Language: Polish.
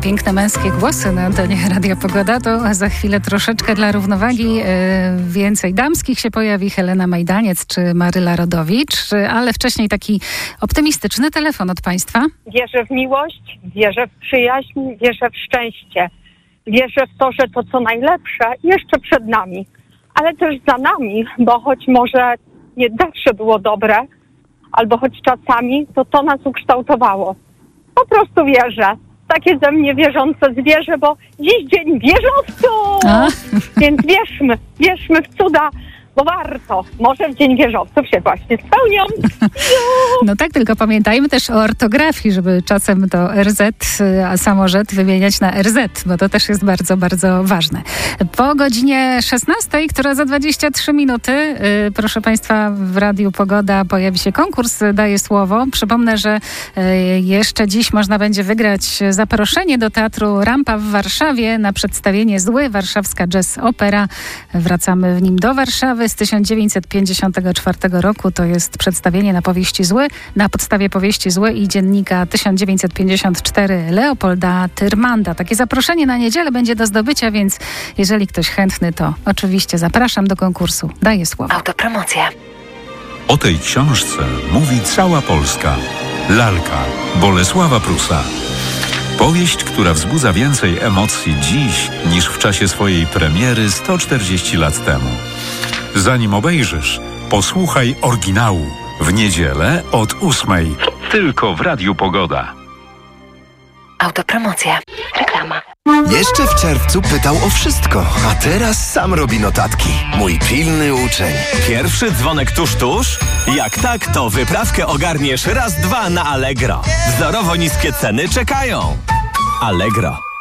piękne męskie głosy na antenie Radia Pogoda, to za chwilę troszeczkę dla równowagi więcej damskich się pojawi, Helena Majdaniec czy Maryla Rodowicz, ale wcześniej taki optymistyczny telefon od Państwa. Wierzę w miłość, wierzę w przyjaźń, wierzę w szczęście. Wierzę w to, że to co najlepsze jeszcze przed nami, ale też za nami, bo choć może nie zawsze było dobre, albo choć czasami, to nas ukształtowało. Po prostu wierzę. Takie ze mnie wierzące zwierzę, bo dziś dzień wieżowców! Więc wierzmy w cuda, bo warto. Może w Dzień Wieżowców się właśnie spełnią. No tak, tylko pamiętajmy też o ortografii, żeby czasem to RZ, a samorzet wymieniać na RZ, bo to też jest bardzo, bardzo ważne. Po godzinie 16, która za 23 minuty, proszę Państwa, w Radiu Pogoda pojawi się konkurs Daję Słowo. Przypomnę, że jeszcze dziś można będzie wygrać zaproszenie do Teatru Rampa w Warszawie na przedstawienie Zły, warszawska jazz opera. Wracamy w nim do Warszawy z 1954 roku. To jest przedstawienie na podstawie powieści Zły i dziennika 1954 Leopolda Tyrmanda. Takie zaproszenie na niedzielę będzie do zdobycia, więc jeżeli ktoś chętny, to oczywiście zapraszam do konkursu. Daję słowo. Autopromocja. O tej książce mówi cała Polska. Lalka Bolesława Prusa. Powieść, która wzbudza więcej emocji dziś niż w czasie swojej premiery 140 lat temu. Zanim obejrzysz, posłuchaj oryginału. W niedzielę od 8:00. Tylko w Radiu Pogoda. Autopromocja. Reklama. Jeszcze w czerwcu pytał o wszystko, a teraz sam robi notatki. Mój pilny uczeń. Pierwszy dzwonek tuż? Jak tak, to wyprawkę ogarniesz raz, dwa na Allegro. Wzorowo niskie ceny czekają. Allegro.